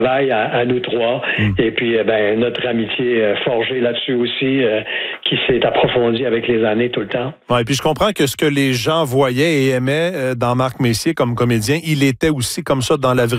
à nous trois. Et puis, notre amitié forgée là-dessus aussi, qui s'est approfondie avec les années tout le temps. Ouais, et puis je comprends que ce que les gens voyaient et aimaient dans Marc Messier comme comédien, il était aussi comme ça dans la vraie